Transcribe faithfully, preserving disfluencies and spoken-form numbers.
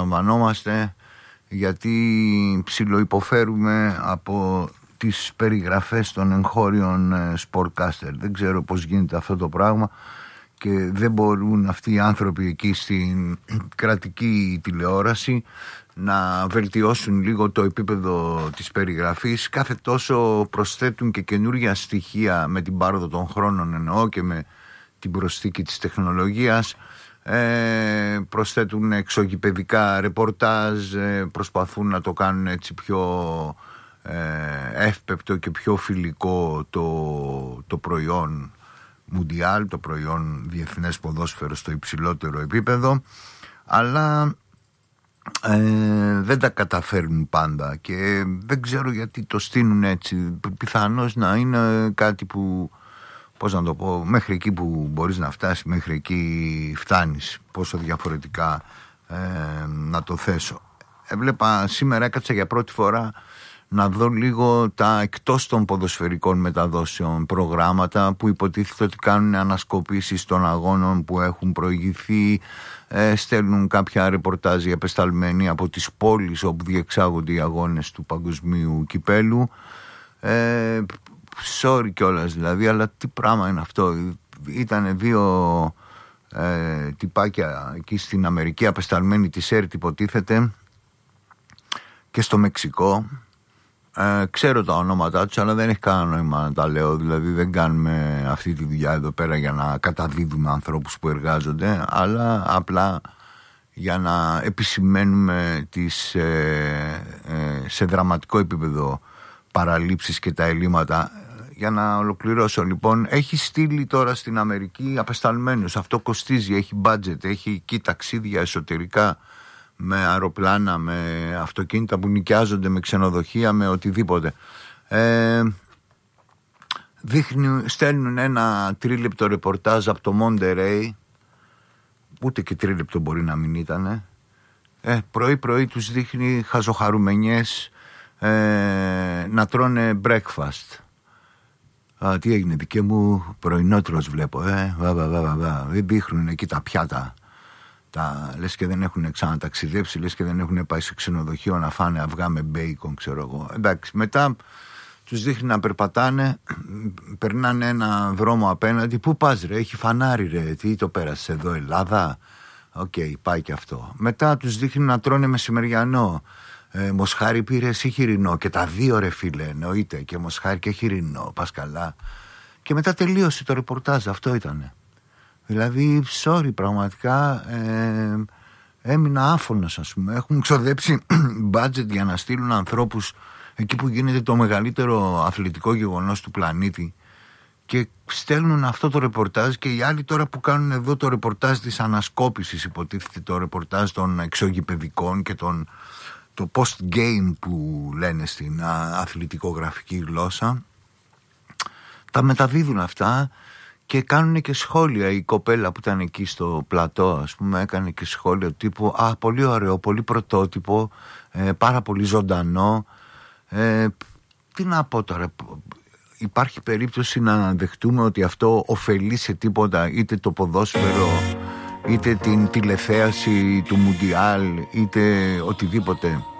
επαναλαμβανόμαστε, γιατί ψιλοϋποφέρουμε από τις περιγραφές των εγχώριων sportcaster. Δεν ξέρω πώς γίνεται αυτό το πράγμα και δεν μπορούν αυτοί οι άνθρωποι εκεί στην κρατική τηλεόραση να βελτιώσουν λίγο το επίπεδο της περιγραφής. Κάθε τόσο προσθέτουν και καινούργια στοιχεία με την πάροδο των χρόνων, εννοώ, και με την προσθήκη της τεχνολογίας. Ε, προσθέτουν εξωγηπαιδικά ρεπορτάζ, ε, προσπαθούν να το κάνουν έτσι πιο ε, εύπεπτο και πιο φιλικό το, το προϊόν Μουντιάλ, το προϊόν διεθνές ποδόσφαιρο στο υψηλότερο επίπεδο, αλλά ε, δεν τα καταφέρνουν πάντα και δεν ξέρω γιατί το στείλουν έτσι. Πιθανώς να είναι κάτι που, πώς να το πω, μέχρι εκεί που μπορείς να φτάσεις, μέχρι εκεί φτάνεις, πόσο διαφορετικά ε, να το θέσω. Έβλεπα σήμερα, έκατσα για πρώτη φορά να δω λίγο τα εκτός των ποδοσφαιρικών μεταδόσεων προγράμματα που υποτίθεται ότι κάνουν ανασκοπήσεις των αγώνων που έχουν προηγηθεί, ε, στέλνουν κάποια ρεπορτάζ οι απεσταλμένοι από τις πόλεις όπου διεξάγονται οι αγώνες του παγκοσμίου κυπέλου. Ε, sorry κιόλας δηλαδή, αλλά τι πράγμα είναι αυτό. Ήτανε δύο ε, τυπάκια εκεί στην Αμερική, απεσταλμένοι της ΕΡΤ υποτίθεται, και στο Μεξικό. Ε, ξέρω τα ονόματά τους, αλλά δεν έχει κανένα νόημα να τα λέω. Δηλαδή δεν κάνουμε αυτή τη δουλειά εδώ πέρα για να καταδίδουμε ανθρώπους που εργάζονται, αλλά απλά για να επισημαίνουμε τις ε, ε, σε δραματικό επίπεδο παραλήψεις και τα ελλείμματα. Για να ολοκληρώσω λοιπόν, έχει στείλει τώρα στην Αμερική απεσταλμένους. Αυτό κοστίζει, έχει budget, έχει εκεί ταξίδια εσωτερικά με αεροπλάνα, με αυτοκίνητα που νοικιάζονται, με ξενοδοχεία, με οτιδήποτε. Ε, δείχνουν, στέλνουν ένα τρίλεπτο ρεπορτάζ από το Monterey, ούτε και τρίλεπτο μπορεί να μην ήταν. Ε, πρωί-πρωί τους δείχνει χαζοχαρουμενιές ε, να τρώνε breakfast. Α, τι έγινε, δικέ μου πρωινότρος βλέπω, ε, βα, βα, βα, βα. Δεν δείχνουν εκεί τα πιάτα. Τα, λες και δεν έχουν ξαναταξιδέψει, λες και δεν έχουν πάει σε ξενοδοχείο να φάνε αυγά με μπέικον, ξέρω εγώ. Εντάξει, μετά τους δείχνει να περπατάνε, περνάνε ένα δρόμο απέναντι. Πού πας ρε, έχει φανάρι ρε, τι το πέρασες εδώ, Ελλάδα? Οκ, okay, πάει και αυτό. Μετά τους δείχνει να τρώνε μεσημεριανό. Ε, μοσχάρι πήρες ή χοιρινό? Και τα δύο ρε φίλε, εννοείται, και μοσχάρι και χοιρινό, πας καλά. Και μετά τελείωσε το ρεπορτάζ, αυτό ήτανε. Δηλαδή, sorry, πραγματικά ε, έμεινα άφωνος, ας πούμε. Έχουν ξοδέψει budget για να στείλουν ανθρώπους εκεί που γίνεται το μεγαλύτερο αθλητικό γεγονός του πλανήτη και στέλνουν αυτό το ρεπορτάζ, και οι άλλοι τώρα που κάνουν εδώ το ρεπορτάζ της ανασκόπησης, υποτίθεται το ρεπορτάζ των εξωγηπαιδικών και τον, το post-game που λένε στην αθλητικογραφική γλώσσα, τα μεταδίδουν αυτά. Και κάνουν και σχόλια. Η κοπέλα που ήταν εκεί στο πλατό, ας πούμε, έκανε και σχόλιο τύπου «Α, πολύ ωραίο, πολύ πρωτότυπο, ε, πάρα πολύ ζωντανό». Ε, τι να πω τώρα, υπάρχει περίπτωση να δεχτούμε ότι αυτό ωφελεί σε τίποτα, είτε το ποδόσφαιρο, είτε την τηλεθέαση του Μουντιάλ, είτε οτιδήποτε?